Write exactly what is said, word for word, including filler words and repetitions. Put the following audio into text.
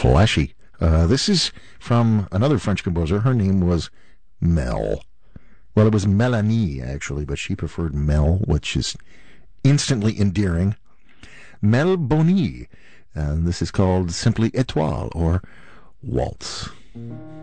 flashy. Uh, this is from another French composer. Her name was Mel. Well, it was Melanie, actually, but she preferred Mel, which is instantly endearing. Mel Boni. And this is called simply Étoile, or Waltz.